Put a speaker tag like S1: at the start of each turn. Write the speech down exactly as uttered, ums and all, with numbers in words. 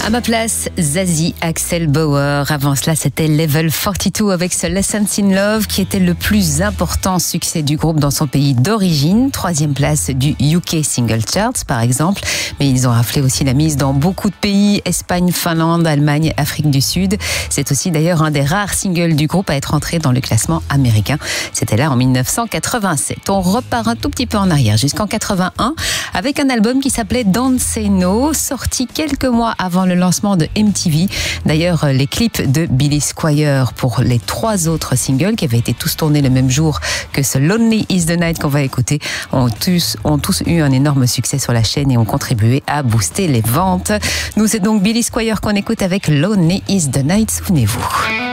S1: À ma place, Zazie, Axel Bauer. Avant cela, c'était Level quarante-deux avec ce Lessons in Love qui était le plus important succès du groupe dans son pays d'origine. Troisième place du U K Single Charts, par exemple. Mais ils ont raflé aussi la mise dans beaucoup de pays. Espagne, Finlande, Allemagne, Afrique du Sud. C'est aussi d'ailleurs un des rares singles du groupe à être entré dans le classement américain. C'était là en mille neuf cent quatre-vingt-sept. On repart un tout petit peu en arrière jusqu'en quatre-vingt-un avec un album qui s'appelait Don't Say No, sorti quelques mois avant le lancement de M T V. D'ailleurs, les clips de Billy Squier pour les trois autres singles qui avaient été tous tournés le même jour que ce Lonely Is the Night qu'on va écouter ont tous, ont tous eu un énorme succès sur la chaîne et ont contribué à booster les ventes. Nous, c'est donc Billy Squier qu'on écoute avec Lonely Is the Night, souvenez-vous.